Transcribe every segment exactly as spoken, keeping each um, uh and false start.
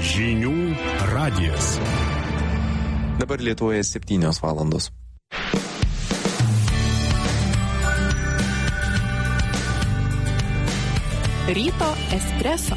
Žinių radijas. Dabar Lietuvoje septynios valandos. Ryto espreso.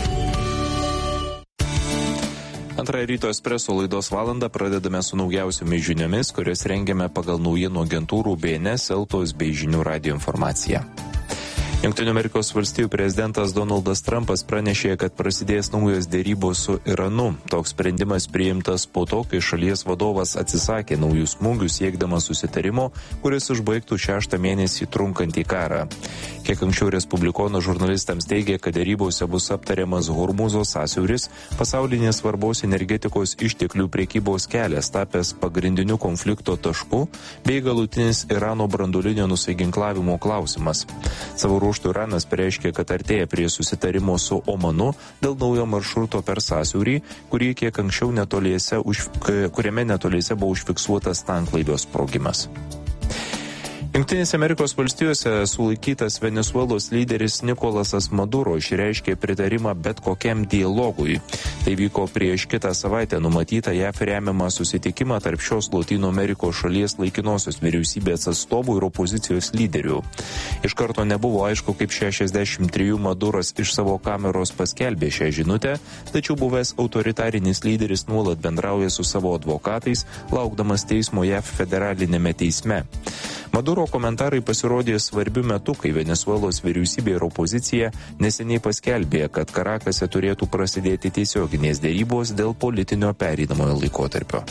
Antrąją Ryto espreso laidos valandą pradedame su naujausiomis žiniomis, kurias rengiame pagal naujienų agentūrų B N S, Eltos bei Žinių radijo informaciją. Jungtinių Amerikos valstijų prezidentas Donaldas Trumpas pranešė, kad prasidės naujos dėrybos su Iranu. Toks sprendimas priimtas po to, kai šalies vadovas atsisakė naujų smūgių siekdamas susitarimo, kuris užbaigtų šeštą mėnesį trunkantį karą. Kiek anksčiau respublikonų žurnalistams teigė, kad dėrybose bus aptariamas Hormūzo sąsiauris, pasaulinės svarbos energetikos išteklių priekybos kelias tapęs pagrindiniu konflikto tašku bei galutinis Irano branduolinio nusiginklavimo klausimas. Savo ruožtu Iranas pareiškė, kad artėja prie susitarimo su Omanu dėl naujo maršruto per sąsiaurį, kurį kiek anksčiau netoliese, kuriame netoliese buvo užfiksuotas tanklaivio sprogimas. Jungtinėse Amerikos valstijose sulaikytas Venesuelos lyderis Nikolasas Maduro išreiškė pritarimą bet kokiam dialogui. Tai vyko prieš kitą savaitę numatytą J A F remiamą susitikimą tarp šios Lotynų Amerikos šalies laikinosios vyriausybės atstovų ir opozicijos lyderių. Iš karto nebuvo aišku, kaip šešiasdešimt trejų Maduras iš savo kameros paskelbė šią žinutę, tačiau buvęs autoritarinis lyderis nuolat bendrauja su savo advokatais, laukdamas teismo J A F federalinėme teisme. Maduro komentarai pasirodė svarbiu metu, kai Venesuelos vyriausybė ir opozicija neseniai paskelbė, kad Karakase turėtų prasidėti tiesioginės dėrybos dėl politinio pereinamojo laikotarpio.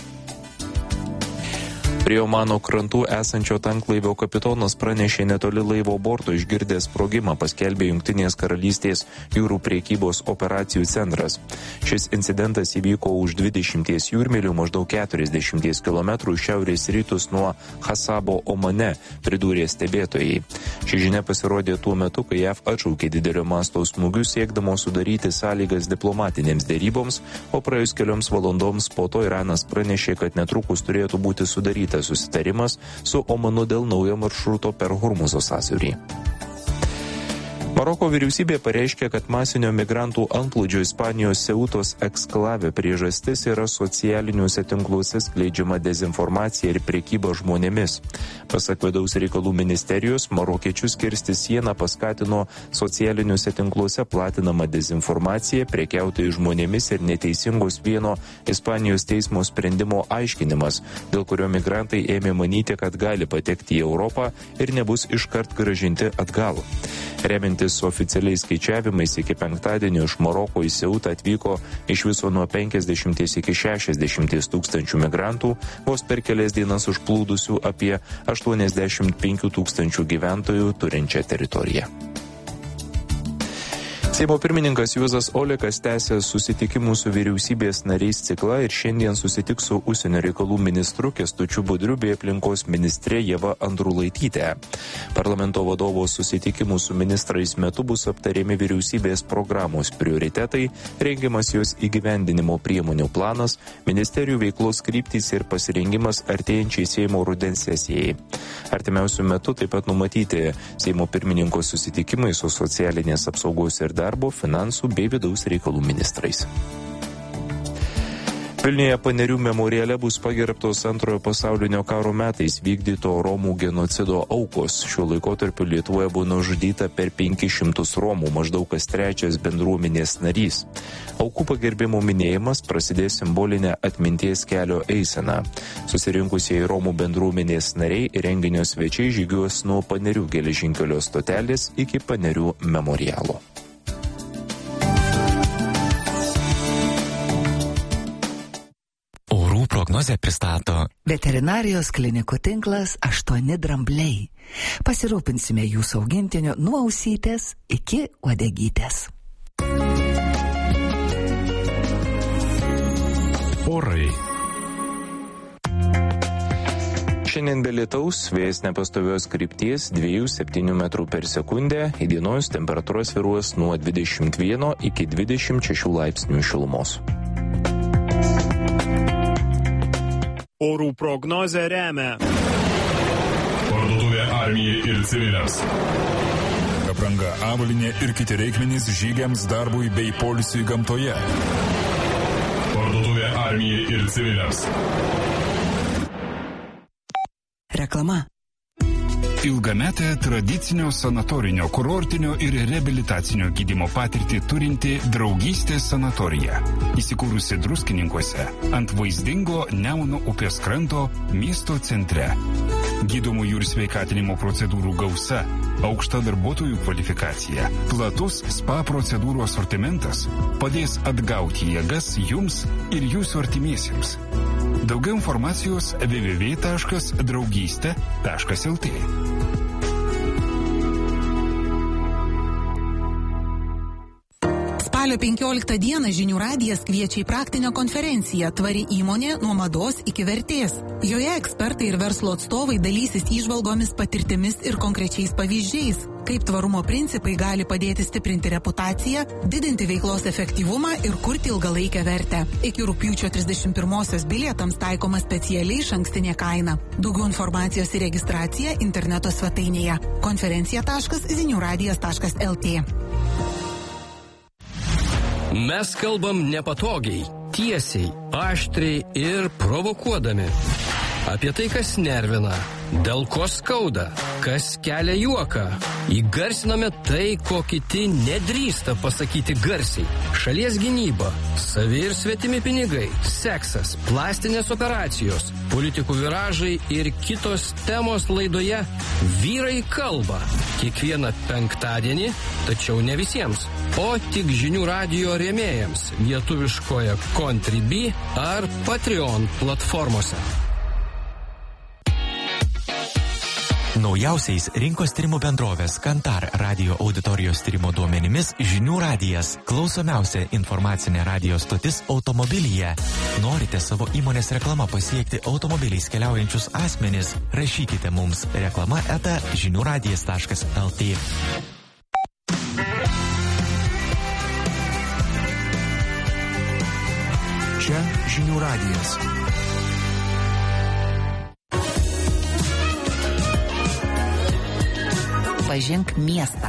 Prie Omano krantų esančio tanklaivio kapitonas pranešė netoli laivo borto išgirdęs sprogimą, paskelbė Jungtinės karalystės jūrų priekybos operacijų centras. Šis incidentas įvyko už dvidešimties jūrmylių maždaug keturiasdešimties kilometrų šiaurės rytus nuo Hasabo Omane, pridūrė stebėtojai. Ši žinia pasirodė tuo metu, kai J A F atšaukė didelio masto smūgius siekdamos sudaryti sąlygas diplomatinėms dėryboms, o praėjus kelioms valandoms po to Iranas pranešė, kad netrukus turėtų būti sudarytas susitarimas su Omanu dėl naujo maršruto per Hormūzo sąsiaurį. Maroko vyriausybė pareiškė, kad masinio migrantų antplūdžio Ispanijos Seutos eksklave priežastis yra socialiniuose tinkluose skleidžiama dezinformacija ir prekyba žmonėmis. Pasak vidaus reikalų ministerijos, marokiečius kirsti sieną paskatino socialiniuose tinkluose platinama dezinformacija, prekiautojai žmonėmis ir neteisingos vieno Ispanijos teismo sprendimo aiškinimas, dėl kurio migrantai ėmė manyti, kad gali patekti į Europą ir nebus iškart grąžinti atgal. Remintis oficialiais skaičiavimais, iki penktadienio iš Maroko į Seutą atvyko iš viso nuo penkiasdešimt iki šešiasdešimt tūkstančių migrantų, vos per kelias dienas užplūdusių apie aštuoniasdešimt penkių tūkstančių gyventojų turinčią teritoriją. Seimo pirmininkas Juozas Olekas tęsė susitikimų su vyriausybės nariais ciklą ir šiandien susitiks su užsienio reikalų ministru Kęstučiu Budriu bei aplinkos ministrė Ieva Andrulaitytė. Parlamento vadovo susitikimų su ministrais metu bus aptariami vyriausybės programos prioritetai, rengiamas jos įgyvendinimo priemonių planas, ministerijų veiklos kryptys ir pasirengimas artėjančiai Seimo rudens sesijai. Artimiausiu metu taip pat numatyti Seimo pirmininko susitikimai su socialinės apsaugos ir darbo, finansų bei vidaus reikalų ministrais. Vilniuje Panerių memoriale bus pagerbtos Antrojo pasaulinio karo metais vykdyto Romų genocido aukos. Šiuo laikotarpiu Lietuvoje buvo nužudyta per penkis šimtus Romų, maždaug kas trečias bendruomenės narys. Aukų pagerbimo minėjimas prasidės simbolinę atminties kelio eiseną. Susirinkusieji Romų bendruomenės nariai ir renginio svečiai žygiuos nuo Panerių geležinkelio stotelės iki Panerių memorialo. Prognozę pristato veterinarijos klinikų tinklas aštuoni drambliai. Pasirūpinsime jūsų augintiniu nuo ausytės iki uodegytės. Orai. Šiandien be lietaus, vėjas nepastovios krypties dviejų septynių metrų per sekundę, įdienojus temperatūra svyruos nuo dvidešimt vieno iki dvidešimt šešių laipsnių šilumos. Orų prognozę remia Parduotuvė Armijai ir civiliams. Apranga, avalynė ir kiti reikmenys žygiams, darbui bei poilsiui gamtoje. armijai ir civiliams. Reklama. Ilgametę tradicinio sanatorinio, kurortinio ir reabilitacinio gydymo patirtį turinti Draugystės sanatorija. Įsikūrusi Druskininkuose ant vaizdingo Nemuno upės kranto miesto centre. Gydomųjų ir sveikatinimo procedūrų gausa, aukšta darbuotojų kvalifikacija, platus spa procedūrų asortimentas padės atgauti jėgas jums ir jūsų artimiesiems. Daugiau informacijos w w w taškas draugystė taškas l t. Spalio penkioliktą dieną Žinių radijas kviečia į praktinę konferenciją Tvari įmonė nuo mados iki vertės. Joje ekspertai ir verslo atstovai dalysis įžvalgomis, patirtimis ir konkrečiais pavyzdžiais, kaip tvarumo principai gali padėti stiprinti reputaciją, didinti veiklos efektyvumą ir kurti ilgalaikę vertę. Iki rugpjūčio trisdešimt pirmosios bilietams taikoma specialiai išankstinė kaina. Daugiau informacijos ir registracija interneto svetainėje konferencija taškas zinių radijas taškas l t. Mes kalbam nepatogiai, tiesiai, aštriai ir provokuodami. Apie tai, kas nervina, dėl ko skauda, kas kelia juoką. Įgarsiname tai, ko kiti nedrįsta pasakyti garsiai. Šalies gynyba, savi ir svetimi pinigai, seksas, plastinės operacijos, politikų viražai ir kitos temos laidoje Vyrai kalba. Kiekvieną penktadienį, tačiau ne visiems, o tik Žinių radijo rėmėjams lietuviškoje Contribui ar Patreon platformose. Naujausiais rinkos tyrimų bendrovės Kantar radio auditorijos tyrimo duomenimis Žinių radijas – klausomiausia informacinė radio stotis automobilyje. Norite savo įmonės reklamą pasiekti automobiliais keliaujančius asmenis? Rašykite mums reklama eta žinių radijas taškas l t. Čia Žinių radijas. Pažink miestą.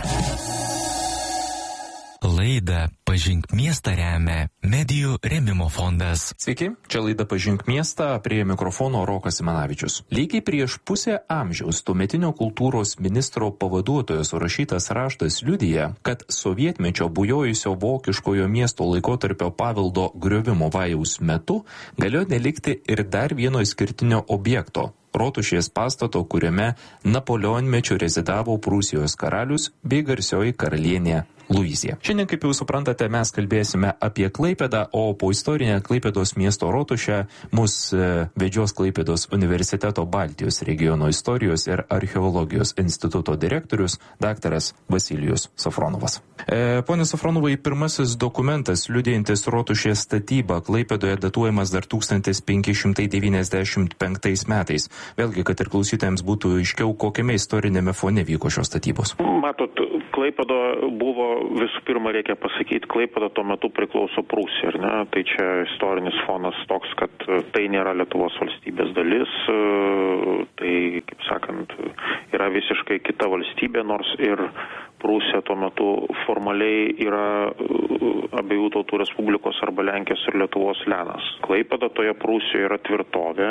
Laidą Pažink miestą remia Medijų rėmimo fondas. Sveiki, čia laida Pažink miestą, prie mikrofono Rokas Simanavičius. Lygiai prieš pusę amžiaus tuometinio kultūros ministro pavaduotojo surašytas raštas liudija, kad sovietmečio bujojusio vokiškojo miesto laikotarpio paveldo griovimo vajaus metu galėjo nelikti ir dar vieno išskirtinio objekto – Rotušės pastato, kuriame Napoleonmečiu rezidavo Prūsijos karalius bei garsioji karalienė Luizija. Šiandien, kaip jau suprantate, mes kalbėsime apie Klaipėdą, o po istorinę Klaipėdos miesto rotušę mus e, vedžios Klaipėdos universiteto Baltijos regiono istorijos ir archeologijos instituto direktorius daktaras Vasilijus Safronovas. E, Pone Safronovai, pirmasis dokumentas liudijantis rotušės statybą Klaipėdoje datuojamas dar tūkstantis penki šimtai devyniasdešimt penktais metais. Vėlgi, kad ir klausytojams būtų aiškiau, kokiame istorinėme fone vyko šios statybos. Matot, Klaipėda buvo, visų pirma, reikia pasakyti, Klaipėda tuo metu priklauso Prūsijai, ar ne? Tai čia istorinis fonas toks, kad tai nėra Lietuvos valstybės dalis, tai, kaip sakant, yra visiškai kita valstybė, nors ir Prūsija tuo metu formaliai yra abiejų tautų Respublikos arba Lenkijos ir Lietuvos lenas. Klaipėda toje Prūsijoje yra tvirtovė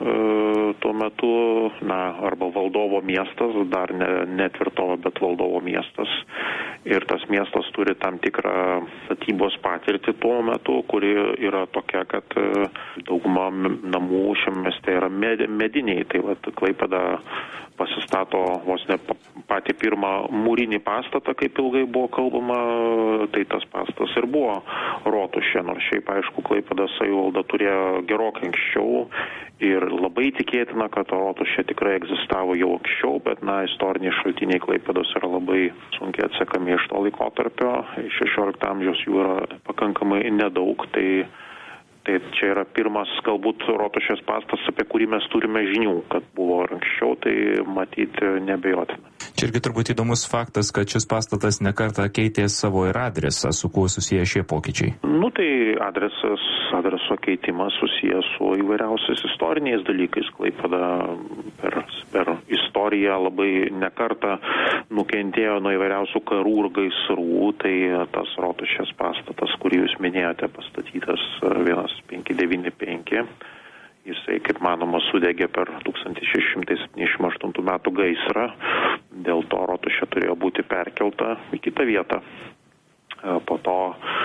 tuo metu, na, arba valdovo miestas, dar ne, ne tvirtovė, bet valdovo miestas. Ir tas miestas turi tam tikrą statybos patirtį tuo metu, kuri yra tokia, kad dauguma namų šiame mieste yra mediniai. Tai vat, Klaipėda pasistato vos ne patį pirmą mūrinį pastatą, kaip ilgai buvo kalbama, tai tas pastatas ir buvo rotušė, nors šiaip aišku Klaipėda savivalda turėjo gerokai anksčiau ir labai tikėtina, kad rotušė tikrai egzistavo jau anksčiau, bet na, istoriniai šaltiniai Klaipėdos yra labai sunkiai atsekami iš to laikotarpio, šešiolikto amžiaus jų yra pakankamai nedaug, tai Tai čia yra pirmas galbūt rotušės pastatas, apie kurį mes turime žinių, kad buvo anksčiau, tai matyti nebejotina. Čia irgi turbūt įdomus faktas, kad šis pastatas nekartą keitė savo ir adresą, su kuo susiję šie pokyčiai. Nu tai adresas, adreso keitimas susijęs su įvairiausiais istoriniais dalykais. Klaipėda per, per istoriją labai nekartą nukentėjo nuo įvairiausių karų ir gaisrų, tai tas rotušės pastatas, kurį jūs minėjote, pastatytas vienas penki devyni sudegė per tūkstantis šeši šimtai septyniasdešimt aštuntų metų gaisrą. Dėl to rotušė turėjo būti perkelta į kitą vietą. Po to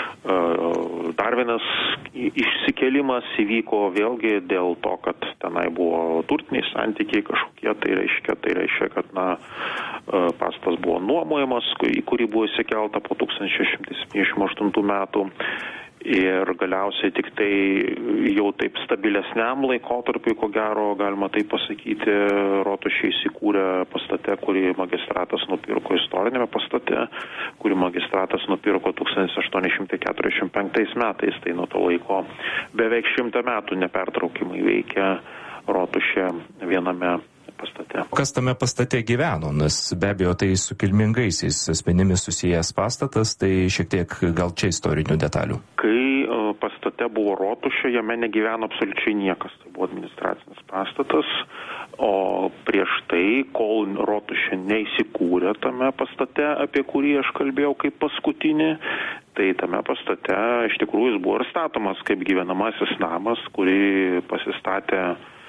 dar vienas išsikėlimas įvyko vėlgi dėl to, kad tenai buvo turtiniai santykiai kažkokie, tai reiškia, tai reiškia, kad na, pastas buvo nuomojamas, į kurį buvo įsikelta po tūkstantis šeši šimtai septyniasdešimt aštuntų metų. Ir galiausiai tik tai jau taip stabilesniam laikotarpiui, ko gero, galima taip pasakyti, rotušė įsikūrė pastate, kurį magistratas nupirko istorinėme pastate, kurį magistratas nupirko tūkstantis aštuoni šimtai keturiasdešimt penktais metais. Tai nuo to laiko beveik šimtą metų nepertraukimai veikia rotušė viename pastate. Kas tame pastate gyveno, nes be abejo tai su kilmingaisiais asmenimis susijęs pastatas, tai šiek tiek gal čia istorinių detalių. Kai pastate buvo rotušė, jame negyveno absoliučiai niekas, tai buvo administracinis pastatas, o prieš tai, kol rotušė neįsikūrė tame pastate, apie kurį aš kalbėjau kaip paskutinį, tai tame pastate iš tikrųjų jis buvo ir statomas kaip gyvenamasis namas, kurį pasistatė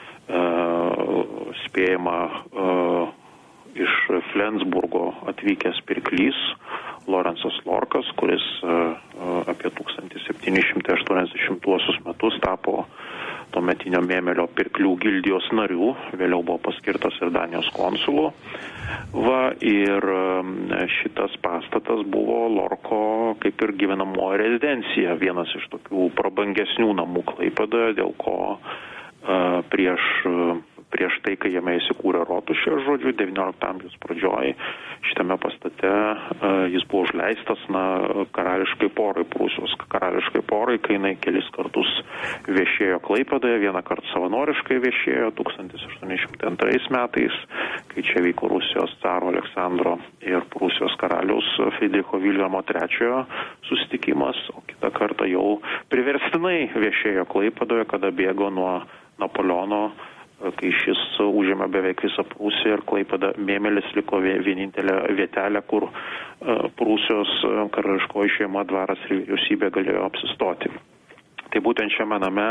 Uh, spėjama uh, iš Flensburgo atvykęs pirklys Lorenzas Lorkas, kuris uh, apie tūkstantis septyni šimtai aštuoniasdešimtuosius metus tapo tuometinio Mėmelio pirklių gildijos narių, vėliau buvo paskirtas ir Danijos konsulu. Va, ir šitas pastatas buvo Lorko kaip ir gyvenamoji rezidencija, vienas iš tokių prabangesnių namų Klaipėdoje, dėl ko prieš, prieš tai, kai jame įsikūrė rotušė, žodžiu, devyniolikto amžiaus pradžioj, šitame pastate jis buvo užleistas na, karališkai porai, Prūsijos karališkai porai, kai jinai kelis kartus viešėjo Klaipėdoje, vieną kartą savanoriškai viešėjo tūkstantis aštuoni šimtai antrais metais, kai čia vyko Rusijos caro Aleksandro ir Prūsijos karaliaus Friedricho Viljamo trečiojo susitikimas, o kitą kartą jau priverstinai viešėjo Klaipėdoje, kada bėgo nuo Napoleono, kai šis užėmė beveik visą Prūsiją ir Klaipėda Mėmelis liko vienintelė vietelė, kur Prūsijos karališkoji šeima, dvaras ir vyriausybė galėjo apsistoti. Tai būtent šiame name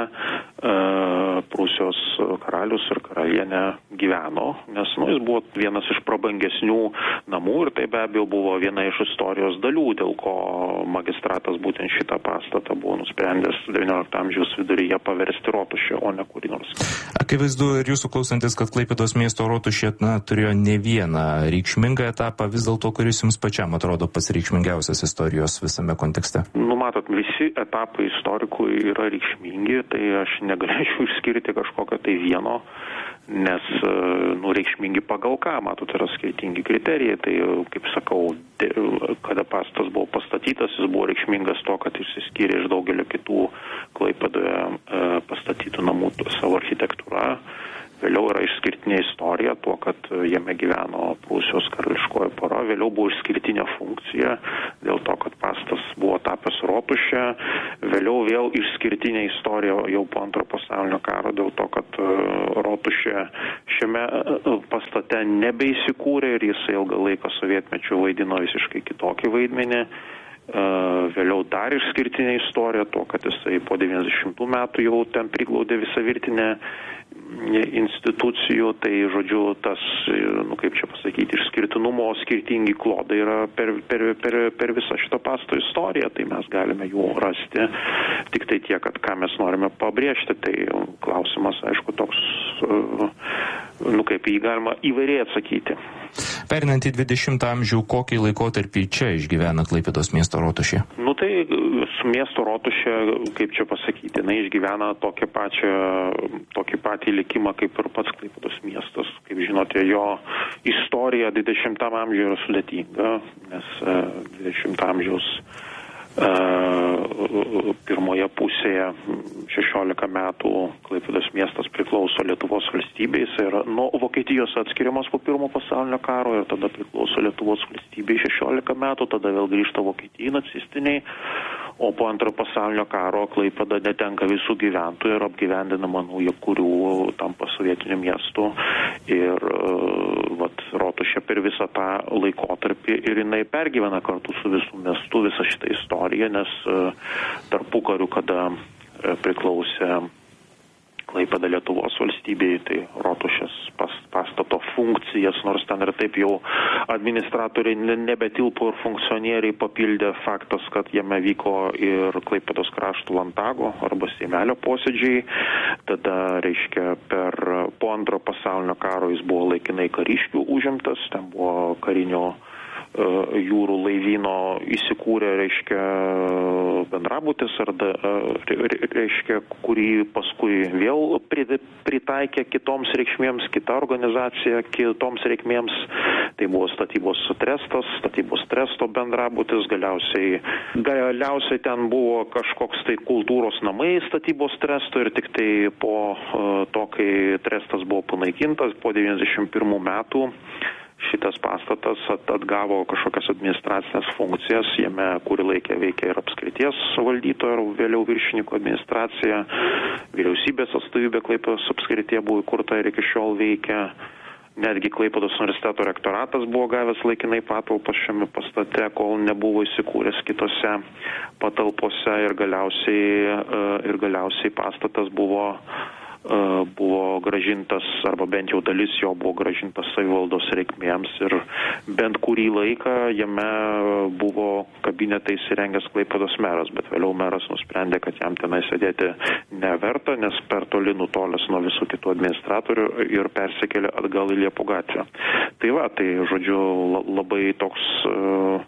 Prūsijos karalius ir karalienė gyveno, nes nu, jis buvo vienas iš prabangesnių namų ir tai be abejo buvo viena iš istorijos dalių, dėl ko magistratas būtent šitą pastatą buvo nusprendęs devyniolikto amžiaus viduryje paversti rotušę, o ne kurį nors. Akivaizdu ir jūsų klausantis, kad Klaipėdos miesto rotušė na, turėjo ne vieną reikšmingą etapą, vis dėlto kuris jums pačiam atrodo pats reikšmingiausias istorijos visame kontekste. Nu, matot, visi etapai istorikui yra reikšmingi, tai aš negalėčiau išskirti kažkokio tai vieno, nes nu, reikšmingi pagal ką, matot, yra skirtingi kriterijai, tai kaip sakau, kada pastatas buvo pastatytas, jis buvo reikšmingas to, kad išsiskyrė iš daugelio kitų Klaipėdoje pastatytų namų savo architektūra. Vėliau yra išskirtinė istorija tuo, kad jame gyveno Prūsijos karališkoji pora. Vėliau buvo išskirtinė funkcija dėl to, kad pastatas buvo tapęs rotušė. Vėliau vėl išskirtinė istorija jau po antro pasaulinio karo dėl to, kad rotušė šiame pastate nebeįsikūrė ir jis ilgą laiką sovietmečiu vaidino visiškai kitokį vaidmenį. Vėliau dar išskirtinė istorija to, kad jisai po devyniasdešimtų metų jau ten priglaudė visą virtinę institucijų, tai žodžiu tas, nu kaip čia pasakyti, išskirtinumo skirtingi klodai yra per, per, per, per visą šitą pastato istoriją, tai mes galime jų rasti, tik tai tiek, kad ką mes norime pabrėžti, tai klausimas, aišku, toks, nu kaip jį galima įvairiai atsakyti. Perinant į dvidešimtą amžių, kokį laikotarpį čia išgyvena Klaipėdos miesto rotušė? Nu tai su miesto rotušė, kaip čia pasakyti, jinai išgyvena tokį, pačią, tokį patį likimą kaip ir pats Klaipėdos miestas. Kaip žinote, jo istorija dvidešimtam amžiuje yra sudėtinga, nes dvidešimto amžiaus pirmoje pusėje šešiolika metų Klaipėdos miestas priklauso Lietuvos valstybei, jis yra nuo Vokietijos atskiriamas po pirmo pasaulinio karo ir tada priklauso Lietuvos valstybei šešiolika metų, tada vėl grįžta Vokietijai nacistiniai, o po antro pasaulinio karo Klaipėda netenka visų gyventojų ir apgyvendinama nauja kurių tampa sovietiniu miestu ir vat, rotušė per visą tą laikotarpį ir jinai pergyvena kartu su visų miestu visą šitą istoriją, nes tarpukariu, kada priklausė Klaipėda Lietuvos valstybei, tai Rotušės pas, pastato funkcijas, nors ten ir taip jau administratoriai nebetilpo ir funkcionieriai papildė faktas, kad jame vyko ir Klaipėdos krašto Lantago arba Seimelio posėdžiai. Tada, reiškia, per po antro pasaulinio karo jis buvo laikinai kariškių užimtas, ten buvo karinio jūrų laivyno įsikūrė, reiškia, bendrabutis, ar da, reiškia, kurį paskui vėl pritaikė kitoms reikšmėms, kita organizacija kitoms reikmėms. Tai buvo statybos trestas, statybos tresto bendrabutis, galiausiai, galiausiai ten buvo kažkoks tai kultūros namai statybos tresto ir tik tai po to, kai trestas buvo panaikintas, po devyniasdešimt pirmų metų, šitas pastatas atgavo kažkokias administracinės funkcijas, jame kurį laikę veikia ir apskrities valdytojo, ir vėliau viršininko administracija, vyriausybės atstovybė Klaipėdos apskrityje buvo įkurta ir iki šiol veikia. Netgi Klaipėdos universiteto rektoratas buvo gavęs laikinai patalpas šiame pastate, kol nebuvo įsikūręs kitose patalpose ir galiausiai, ir galiausiai pastatas buvo buvo gražintas, arba bent jau dalis jo buvo gražintas savivaldos reikmėms ir bent kurį laiką jame buvo kabinetą įsirengęs Klaipėdos meras, bet vėliau meras nusprendė, kad jam tenai sėdėti neverta, nes per toli nutolęs nuo visų kitų administratorių ir persikėlė atgal į Liepų gatvę. Tai va, tai žodžiu labai toks uh,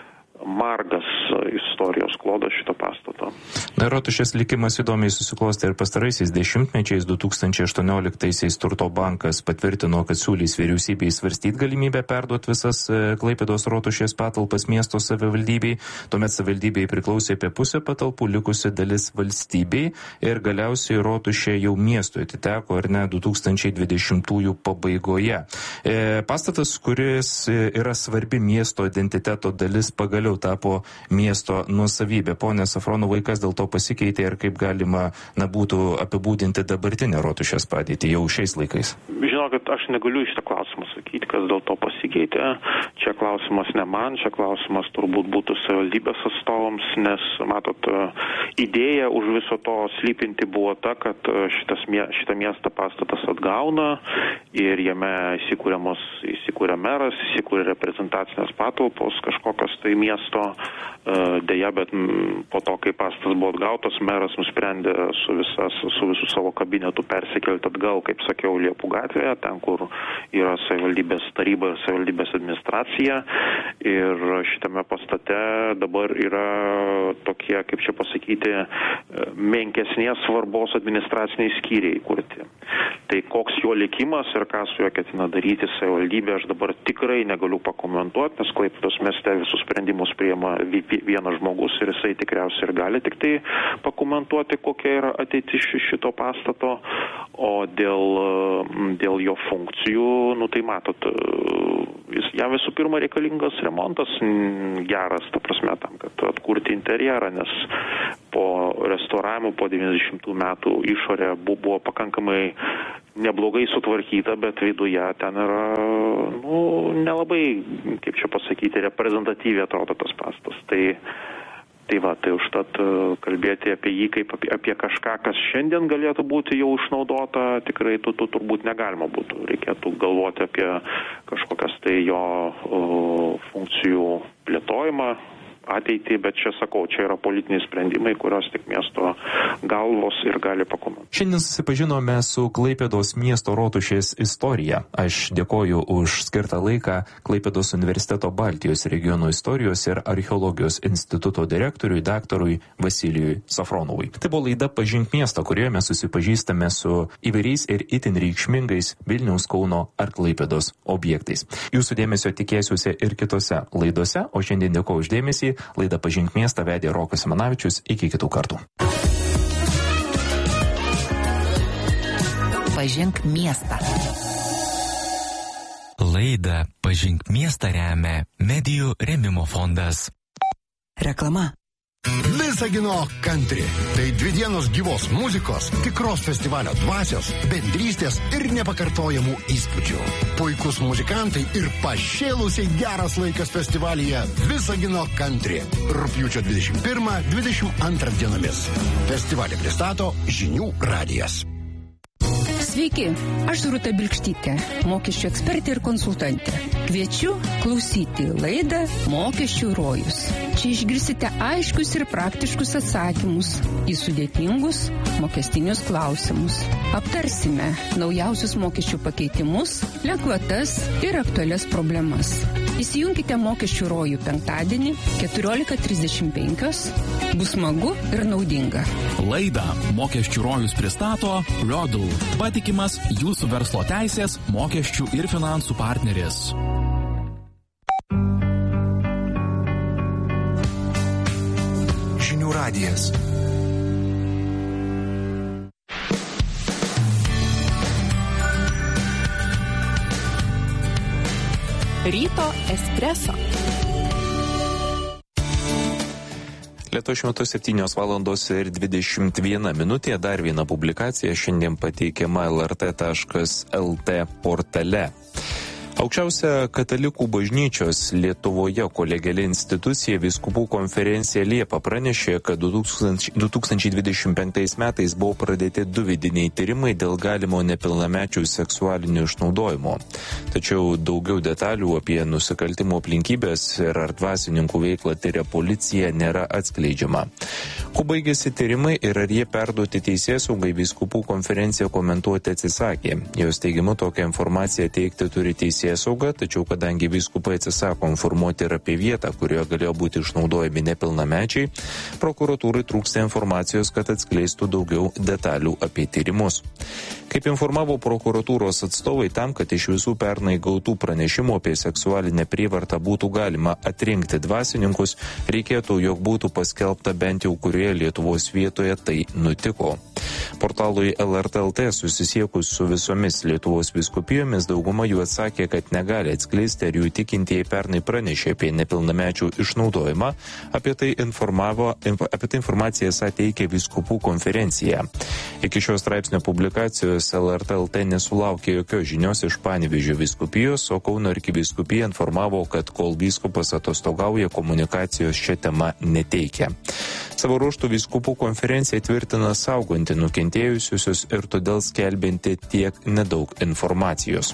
margas istorijos klodas šito pastato. Na, Rotušės likimas įdomiai susiklostė ir pastaraisiais dešimtmečiais. Du tūkstančiai aštuonioliktaisiais Turto bankas patvirtino, kad siūlys vyriausybei svarstyti galimybę perduoti visas Klaipėdos Rotušės patalpas miesto savivaldybei. Tuomet savivaldybei priklausė apie pusę patalpų, likusi dalis valstybei ir galiausiai Rotušė jau miestui atiteko, ar ne, du tūkstančiai dvidešimtųjų pabaigoje. E, pastatas, kuris yra svarbi miesto identiteto dalis, pagaliau tapo miesto nuosavybė. Pone Safronovai, kas dėl to pasikeitė ir kaip galima na, būtų apibūdinti dabartinę Rotušės padėtį jau šiais laikais? Žinokit, aš negaliu iš tą klausimą sakyti, kas dėl to pasikeitė. Čia klausimas ne man, čia klausimas turbūt būtų savivaldybės atstovams, nes, matot, idėja už viso to slypinti buvo ta, kad šitas, šitą miestą pastatas atgauna ir jame įsikūriamos, įsikūrė meras, įsikūrė reprezentacinės patalpos, kažkokios tai miesto. Deja, bet po to, kai pastatas buvo atgautas, meras nusprendė su, visas, su visų savo kabinetu persikelti atgal, kaip sakiau, Liepų gatvėje, ten, kur yra savivaldybės taryba ir savivaldybės administracija. Ir šitame pastate dabar yra tokie, kaip čia pasakyti, menkesnės svarbos administraciniai skyriai kurti. Tai koks jo likimas ir ką su juo ketina daryti savivaldybė, aš dabar tikrai negaliu pakomentuoti, nes Klaipėdos mieste visus sprendimus priima vienas žmogus ir jisai tikriausiai ir gali tik tai pakomentuoti, kokia yra ateitis šito pastato, o dėl, dėl jo funkcijų, nu tai matot, jis, jam visų pirma reikalingas remontas geras, ta prasme, tam, kad atkurti interjerą, nes po restauravimo, po devyniasdešimtų metų išorė buvo pakankamai neblogai sutvarkyta, bet viduje ten yra, nu, nelabai, kaip čia pasakyti, reprezentatyviai atrodo tas pastas. Tai, tai va, tai užtat kalbėti apie jį kaip apie, apie kažką, kas šiandien galėtų būti jau išnaudota, tikrai tu, tu turbūt negalima būtų. Reikėtų galvoti apie kažkokias tai jo uh, funkcijų plėtojimą, ateitį, bet čia sakau, čia yra politiniai sprendimai, kurios tik miesto galvos ir gali pakomentuoti. Šiandien susipažinome su Klaipėdos miesto Rotušės istorija. Aš dėkoju už skirtą laiką Klaipėdos universiteto Baltijos regiono istorijos ir archeologijos instituto direktoriui daktarui Vasilijui Safronovui. Tai buvo laida Pažink miestą, kurioje mes susipažįstame su įvairiais ir itin reikšmingais Vilniaus, Kauno ar Klaipėdos objektais. Jūsų dėmesio tikėsiuosi ir kitose laidose, o šiandien dėkoju už dėmesį. Laidą Pažink miestą vedė Rokas Simanavičius. Iki kitų kartų. Pažink miestą. Laidą Pažink miestą remia Medijų rėmimo fondas. Reklama. Visagino country. Tai dvi dienos gyvos muzikos, tikros festivalio dvasios, bendrystės ir nepakartojamų įspūdžių. Puikus muzikantai ir pašėlusiai geras laikas festivalyje Visagino country. Rugpjūčio dvidešimt pirmą dvidešimt antrą dienomis. Festivalį pristato Žinių radijas. Sveiki, aš Rūta Bilkštytė, mokesčių ekspertė ir konsultantė. Kviečiu klausyti laidą Mokesčių rojus. Čia išgirsite aiškius ir praktiškus atsakymus į sudėtingus mokestinius klausimus. Aptarsime naujausius mokesčių pakeitimus, lengvatas ir aktualias problemas. Įsijunkite Mokesčių rojų penktadienį keturiolika trisdešimt penkios. Bus smagu ir naudinga. Laidą Mokesčių rojus pristato Rodl, patikimas jūsų verslo teisės, mokesčių ir finansų partneris. Žinių radijas. Ryto espreso. Lietuvos šiuo metu septynios valandos ir dvidešimt viena minutė. Dar viena publikacija šiandien pateikiama L R T taškas L T portale. Aukščiausia katalikų bažnyčios Lietuvoje kolegiali institucija Vyskupų konferencija Liepa pranešė, kad du tūkstančiai dvidešimt penktais metais buvo pradėti du vidiniai tyrimai dėl galimo nepilnamečių seksualinio išnaudojimo. Tačiau daugiau detalių apie nusikaltimo aplinkybės ir ar dvasininkų veiklą tyria policija nėra atskleidžiama. Kuo baigėsi tyrimai ir ar jie perduoti teisėsaugai, Vyskupų konferencija komentuoti atsisakė. Jos teigimu tokią informaciją teikti turi teisėsauga. Sauga, tačiau kadangi vyskupai atsisako informuoti ir apie vietą, kurioje galėjo būti išnaudojami nepilnamečiai, prokuratūrai trūksta informacijos, kad atskleistų daugiau detalių apie tyrimus. Kaip informavo prokuratūros atstovai, tam, kad iš visų pernai gautų pranešimų apie seksualinę prievartą būtų galima atrinkti dvasininkus, reikėtų, jog būtų paskelbta bent jau kurioje Lietuvos vietoje tai nutiko. Portalui L R T L T susisiekus su visomis Lietuvos vyskupijomis, dauguma jų atsakė, kad negali atskleisti, ar jų tikintieji pernai pranešė apie nepilnamečių išnaudojimą. Apie tai, informavo, apie tai informaciją teikė Vyskupų konferencija. Iki šios straipsnio publikacijos L R T L T nesulaukė jokios žinios iš Panevėžio vyskupijos, o Kauno arkivyskupija informavo, kad kol vyskupas atostogauja, komunikacijos šią temą neteikia. Savo ruožtų Vyskupų konferencija tvirtina sauganti nukentėjusiusius ir todėl skelbinti tiek nedaug informacijos.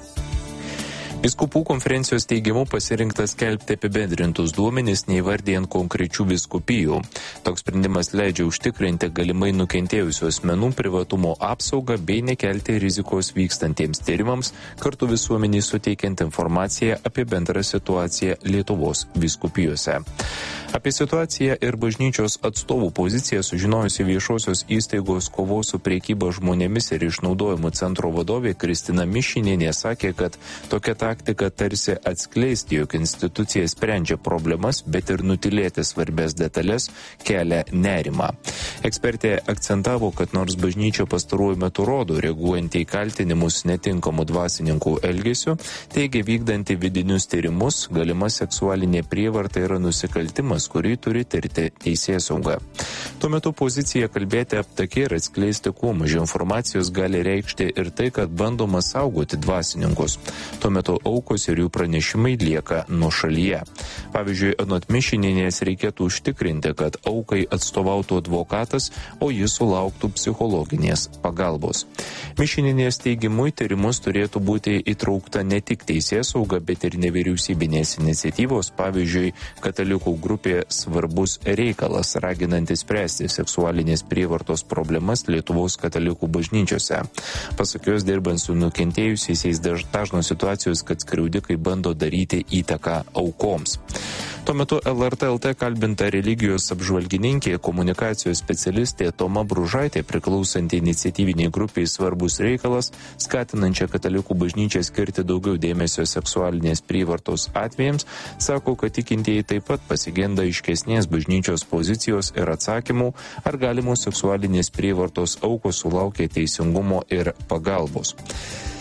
Vyskupų konferencijos teigimu pasirinktas skelbti apibendrintus duomenis, neįvardijant konkrečių vyskupijų. Toks sprendimas leidžia užtikrinti galimai nukentėjusių asmenų privatumo apsaugą bei nekelti rizikos vykstantiems tyrimams, kartu visuomeniai suteikiant informaciją apie bendrą situaciją Lietuvos vyskupijose. Apie situaciją ir bažnyčios atstovų poziciją sužinojusi viešosios įstaigos kovos su priekyba žmonėmis ir išnaudojimu centro vadovė Kristina Mišinienė sakė, kad tokia taktika tarsi atskleisti, jog institucija sprendžia problemas, bet ir nutilėti svarbės detalės kelia nerimą. Ekspertė akcentavo, kad nors bažnyčia pastaruoju metu rodo, reaguojant į kaltinimus netinkamų dvasininkų elgesių, teigia vykdanti vidinius tyrimus, galima seksualinė prievarta yra nusikaltimas, kurį turi tirti teisėsauga. Tuo metu pozicija kalbėti aptakiai ir atskleisti kuo mažiau informacijos gali reikšti ir tai, kad bandoma saugoti dvasininkus. Tuo metu aukos ir jų pranešimai lieka nuošalyje. Pavyzdžiui, anot Mišinienės reikėtų užtikrinti, kad aukai atstovautų advokatas, o jis sulauktų psichologinės pagalbos. Mišinienės teigimu į tyrimus turėtų būti įtraukta ne tik teisėsauga, bet ir nevyriausybinės iniciatyvos, pavyzdžiui, katalikų grupė Svarbus reikalas, raginantis spręsti seksualinės prievartos problemas Lietuvos katalikų bažnyčiose. Pasak jos, dirbant su nukentėjusiais, dažnos situacijos, kad skriaudikai bando daryti įtaką aukoms. Tuo metu L R T L T kalbinta religijos apžvalgininkė, komunikacijos specialistė Toma Bružaitė, priklausanti iniciatyviniai grupiai Svarbus reikalas, skatinančią katalikų bažnyčią skirti daugiau dėmesio seksualinės prievartos atvejams, sako, kad tikintieji taip pat pasigenda aiškesnės bažnyčios pozicijos ir atsakymų, ar galimos seksualinės prievartos aukos sulaukia teisingumo ir pagalbos.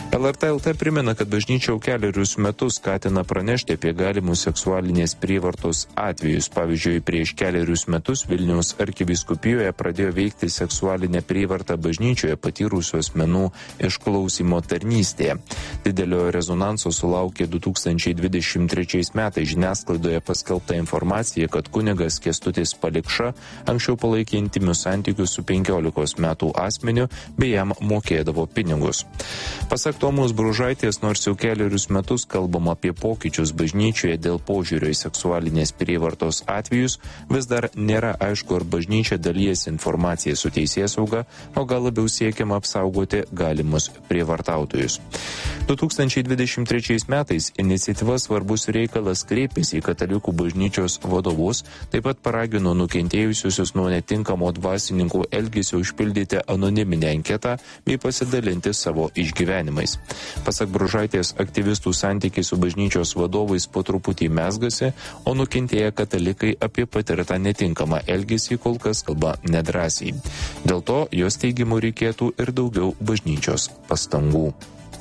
L R T L T primena, kad bažnyčia jau kelerius metus skatina pranešti apie galimus seksualinės prievartos atvejus. Pavyzdžiui, prieš kelerius metus Vilniaus arkivyskupijoje pradėjo veikti seksualinę prievartą bažnyčioje patyrusių asmenų išklausymo tarnystėje. Didelio rezonanso sulaukė du tūkstančiai dvidešimt trečiais metais žiniasklaidoje paskelbta informacija, kad kunigas Kęstutis Palikša anksčiau palaikė intimius santykius su penkiolikos metų asmeniu bei jam mokėdavo pinigus. Pasak Tomos Bružaitės, nors jau keliarius metus kalbama apie pokyčius bažnyčioje dėl požiūrio į seksualinės prievartos atvejus, vis dar nėra aišku, ar bažnyčia dalyjasi informaciją su teisėsauga, o gal labiau siekiama apsaugoti galimus prievartautojus. du tūkstančiai dvidešimt trečiais metais iniciatyva Svarbus reikalas kreipėsi į katalikų bažnyčios vadovus, taip pat paragino nukentėjusiusius nuo netinkamo dvasininkų elgesio užpildyti anoniminę anketą bei pasidalinti savo išgyvenimais. Pasak Bružaitės, aktyvistų santykiai su bažnyčios vadovais po truputį mezgasi, o nukentėję katalikai apie patirtą netinkamą elgesį kol kas kalba nedrąsiai. Dėl to jos teigimu reikėtų ir daugiau bažnyčios pastangų.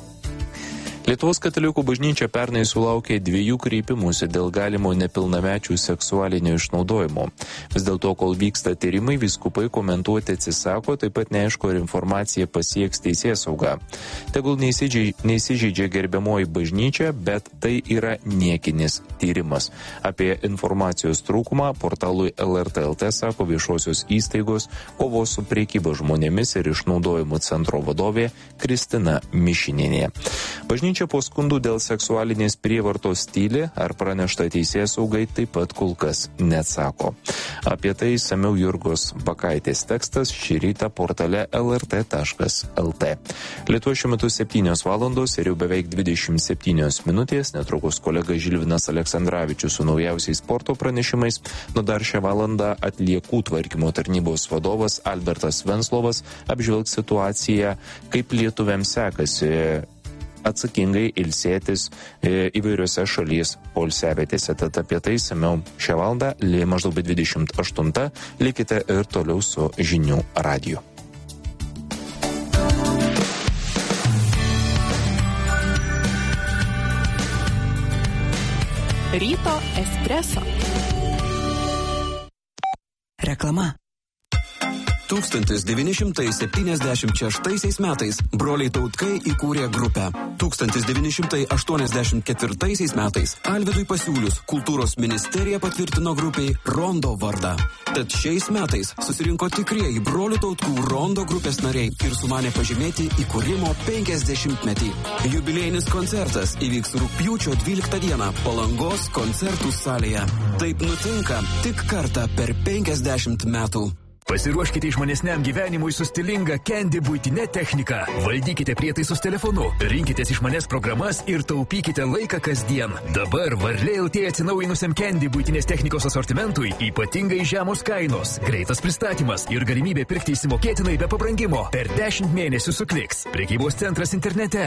Lietuvos katalikų bažnyčia pernai sulaukė dviejų kreipimusi dėl galimo nepilnamečių seksualinio išnaudojimo. Vis dėlto, kol vyksta tyrimai, vyskupai komentuoti atsisako, taip pat neaišku, ar informacija pasieks teisėsaugą. Tegul neįsižeidžia gerbiamoji bažnyčia, bet tai yra niekinis tyrimas. Apie informacijos trūkumą portalui L R T L T sako viešosios įstaigos kovos su prekyba žmonėmis ir išnaudojimu centro vadovė Kristina Mišinienė. Bažnyčia Čia po skundų dėl seksualinės prievartos tyli, ar pranešta teisėsaugai taip pat kol kas neatsako. Apie tai išsamiau Jurgos Bakaitės tekstas šį rytą portale L R T taškas L T. Lietuvoje šiuo metu septynios valandos ir jau beveik dvidešimt septynios minutės, netrukus kolega Žilvinas Aleksandravičius su naujausiais sporto pranešimais, nu dar šią valandą atliekų tvarkymo tarnybos vadovas Albertas Venslovas apžvelgs situaciją, kaip lietuviams sekasi atsakingai ilsėtis įvairiose šalies poilsiavietėse. Tad apie tai išsamiau šią valandą, maždaug dvidešimt aštuntą, likite ir toliau su Žinių radiju. Ryto espreso. Reklama. tūkstantis devyni šimtai septyniasdešimt šeštaisiais metais broliai Tautkai įkūrė grupę. tūkstantis devyni šimtai aštuoniasdešimt ketvirtaisiais metais Alvydui pasiūlius kultūros ministerija patvirtino grupiai Rondo vardą. Tad šiais metais susirinko tikrieji brolių Tautkų Rondo grupės nariai ir sumanė pažymėti įkūrimo penkiasdešimtmetį. Jubiliejinis koncertas įvyks rugpjūčio dvyliktą dieną Palangos koncertų salėje. Taip nutinka tik kartą per penkiasdešimt metų. Pasiruoškite išmanesniam gyvenimui su stilinga Candy buitinė technika. Valdykite prietaisus telefonu, rinkitės išmanes programas ir taupykite laiką kasdien. Dabar Varlė L T atsinaujinusiam Candy buitinės technikos asortimentui ypatingai žemos kainos, greitas pristatymas ir galimybė pirkti įsimokėtinai be pabrangimo. Per dešimt mėnesių sukliks. Prekybos centras internete